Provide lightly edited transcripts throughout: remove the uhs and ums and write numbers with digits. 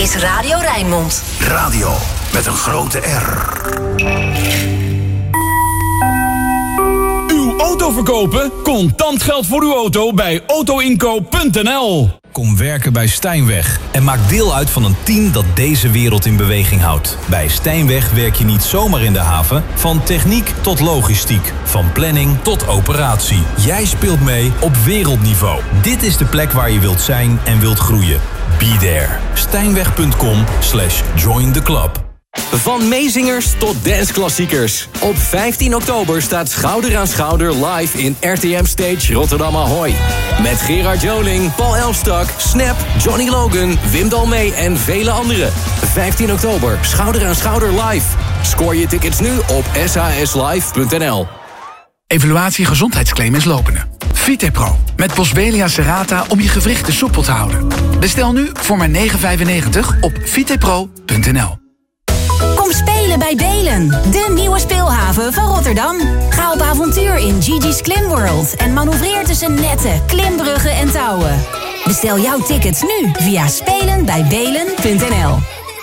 is Radio Rijnmond. Radio met een grote R. Uw auto verkopen? Contant geld voor uw auto bij autoinkoop.nl. Kom werken bij Stijnweg en maak deel uit van een team dat deze wereld in beweging houdt. Bij Stijnweg werk je niet zomaar in de haven, van techniek tot logistiek, van planning tot operatie. Jij speelt mee op wereldniveau. Dit is de plek waar je wilt zijn en wilt groeien. Be there. Stijnweg.com/join the club. Van meezingers tot danceklassiekers. Op 15 oktober staat Schouder aan Schouder live in RTM Stage Rotterdam Ahoy. Met Gerard Joling, Paul Elstak, Snap, Johnny Logan, Wim Dalmee en vele anderen. 15 oktober, Schouder aan Schouder live. Scoor je tickets nu op saslive.nl. Evaluatie gezondheidsclaim is lopende. Vitepro met Boswellia serrata om je gewrichten soepel te houden. Bestel nu voor maar €9,95 op vitepro.nl. Kom spelen bij Belen, de nieuwe speelhaven van Rotterdam. Ga op avontuur in Gigi's Klimworld en manoeuvreer tussen netten, klimbruggen en touwen. Bestel jouw tickets nu via spelenbijbelen.nl.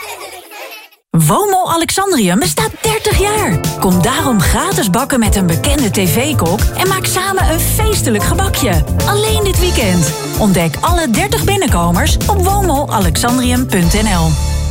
WOMO Alexandrium bestaat 30 jaar. Kom daarom gratis bakken met een bekende tv-kok en maak samen een feestelijk gebakje. Alleen dit weekend. Ontdek alle 30 binnenkomers op womoalexandrium.nl.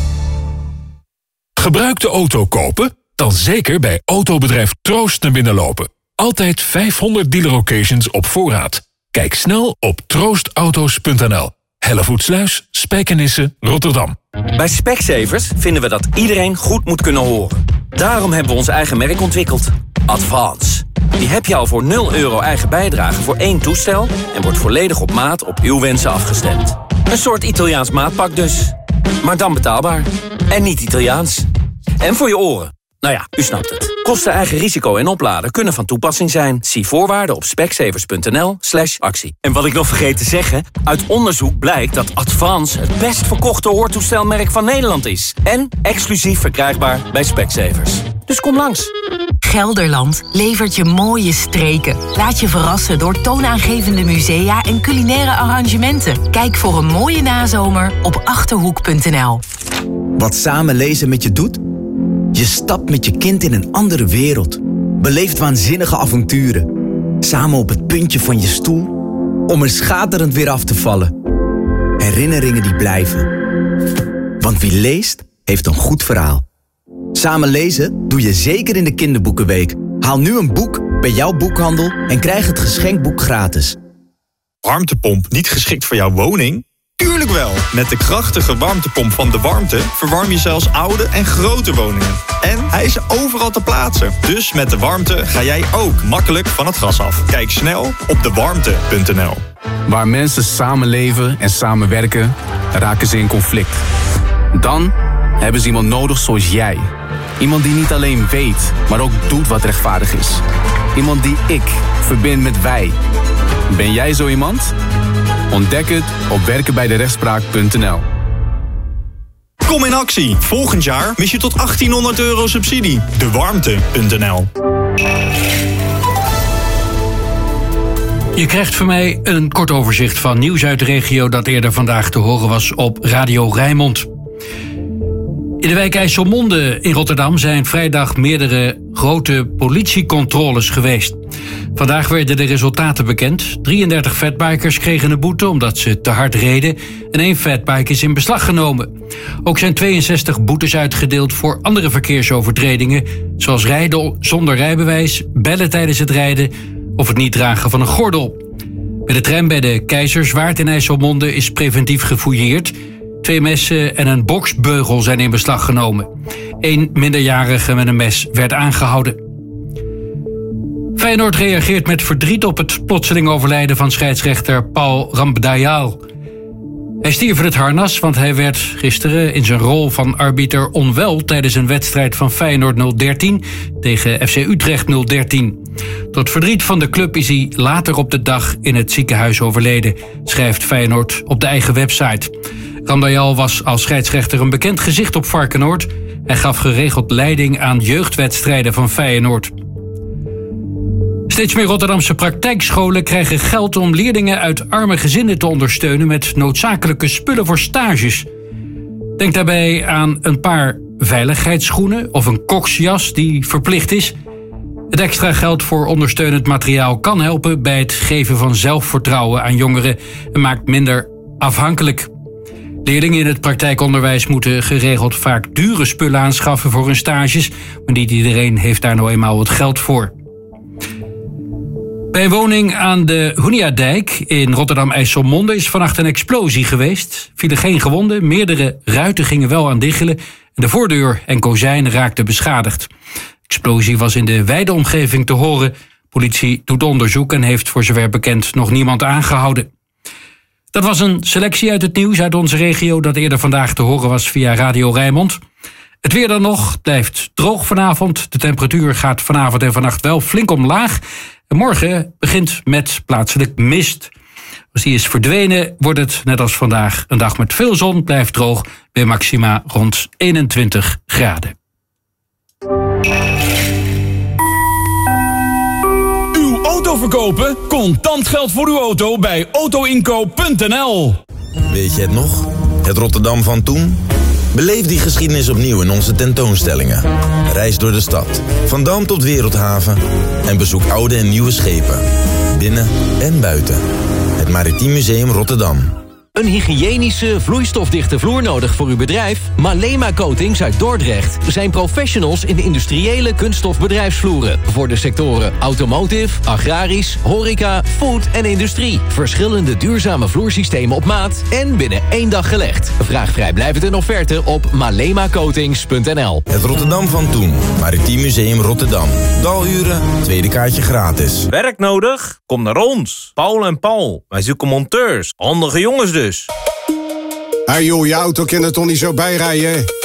Gebruikte auto kopen? Dan zeker bij autobedrijf Troost naar binnen lopen. Altijd 500 dealer locations op voorraad. Kijk snel op troostauto's.nl. Hellevoetsluis, Spijkenisse, Rotterdam. Bij Specsavers vinden we dat iedereen goed moet kunnen horen. Daarom hebben we ons eigen merk ontwikkeld. Advance. Die heb je al voor €0 eigen bijdrage voor 1 toestel en wordt volledig op maat op uw wensen afgestemd. Een soort Italiaans maatpak dus. Maar dan betaalbaar. En niet Italiaans. En voor je oren. Nou ja, u snapt het. Kosten, eigen risico en opladen kunnen van toepassing zijn. Zie voorwaarden op specsavers.nl/actie. En wat ik nog vergeet te zeggen, uit onderzoek blijkt dat Advance het best verkochte hoortoestelmerk van Nederland is. En exclusief verkrijgbaar bij Specsavers. Dus kom langs. Gelderland levert je mooie streken. Laat je verrassen door toonaangevende musea en culinaire arrangementen. Kijk voor een mooie nazomer op Achterhoek.nl. Wat samen lezen met je doet? Je stapt met je kind in een andere wereld. Beleeft waanzinnige avonturen. Samen op het puntje van je stoel om er schaterend weer af te vallen. Herinneringen die blijven. Want wie leest, heeft een goed verhaal. Samen lezen doe je zeker in de kinderboekenweek. Haal nu een boek bij jouw boekhandel en krijg het geschenkboek gratis. Warmtepomp niet geschikt voor jouw woning? Tuurlijk wel! Met de krachtige warmtepomp van De Warmte verwarm je zelfs oude en grote woningen. En hij is overal te plaatsen. Dus met De Warmte ga jij ook makkelijk van het gas af. Kijk snel op dewarmte.nl. Waar mensen samenleven en samenwerken, raken ze in conflict. Dan hebben ze iemand nodig zoals jij. Iemand die niet alleen weet, maar ook doet wat rechtvaardig is. Iemand die ik verbind met wij. Ben jij zo iemand? Ontdek het op werkenbijderechtspraak.nl. Kom in actie. Volgend jaar mis je tot €1800 subsidie. Dewarmte.nl. Je krijgt van mij een kort overzicht van nieuws uit de regio dat eerder vandaag te horen was op Radio Rijnmond. In de wijk IJsselmonde in Rotterdam zijn vrijdag meerdere grote politiecontroles geweest. Vandaag werden de resultaten bekend. 33 fatbikers kregen een boete omdat ze te hard reden en 1 fatbike is in beslag genomen. Ook zijn 62 boetes uitgedeeld voor andere verkeersovertredingen, zoals rijden zonder rijbewijs, bellen tijdens het rijden of het niet dragen van een gordel. Bij de tram bij de Keizerswaard in IJsselmonde is preventief gefouilleerd. 2 messen en een boksbeugel zijn in beslag genomen. 1 minderjarige met een mes werd aangehouden. Feyenoord reageert met verdriet op het plotseling overlijden van scheidsrechter Paul Rambdayal. Hij stierf in het harnas, want hij werd gisteren in zijn rol van arbiter onwel tijdens een wedstrijd van Feyenoord 013 tegen FC Utrecht 013. Tot verdriet van de club is hij later op de dag in het ziekenhuis overleden, schrijft Feyenoord op de eigen website. Rambdayal was als scheidsrechter een bekend gezicht op Varkenoord. Hij gaf geregeld leiding aan jeugdwedstrijden van Feyenoord. Steeds meer Rotterdamse praktijkscholen krijgen geld om leerlingen uit arme gezinnen te ondersteunen met noodzakelijke spullen voor stages. Denk daarbij aan een paar veiligheidsschoenen of een koksjas die verplicht is. Het extra geld voor ondersteunend materiaal kan helpen bij het geven van zelfvertrouwen aan jongeren en maakt minder afhankelijk. Leerlingen in het praktijkonderwijs moeten geregeld vaak dure spullen aanschaffen voor hun stages, maar niet iedereen heeft daar nou eenmaal het geld voor. Bij een woning aan de Hoeniadijk in Rotterdam-IJsselmonde is vannacht een explosie geweest. Vielen geen gewonden, meerdere ruiten gingen wel aan diggelen en de voordeur en kozijnen raakten beschadigd. De explosie was in de wijde omgeving te horen. Politie doet onderzoek en heeft voor zover bekend nog niemand aangehouden. Dat was een selectie uit het nieuws uit onze regio dat eerder vandaag te horen was via Radio Rijnmond. Het weer dan nog, het blijft droog vanavond. De temperatuur gaat vanavond en vannacht wel flink omlaag. En morgen begint met plaatselijk mist. Als die is verdwenen, wordt het net als vandaag een dag met veel zon. Blijft droog bij maxima rond 21 graden. Uw auto verkopen? Contant geld voor uw auto bij autoinkoop.nl. Weet je het nog? Het Rotterdam van toen? Beleef die geschiedenis opnieuw in onze tentoonstellingen. Reis door de stad, van Dam tot Wereldhaven en bezoek oude en nieuwe schepen. Binnen en buiten. Het Maritiem Museum Rotterdam. Een hygiënische, vloeistofdichte vloer nodig voor uw bedrijf? Malema Coatings uit Dordrecht zijn professionals in de industriële kunststof bedrijfsvloeren. Voor de sectoren automotive, agrarisch, horeca, food en industrie. Verschillende duurzame vloersystemen op maat en binnen 1 dag gelegd. Vraag vrijblijvend een offerte op malemacoatings.nl. Het Rotterdam van toen. Maritiem Museum Rotterdam. Daluren, tweede kaartje gratis. Werk nodig? Kom naar ons. Paul en Paul. Wij zoeken monteurs. Handige jongens dus. Hey joh, je auto kan er toch niet zo bijrijden?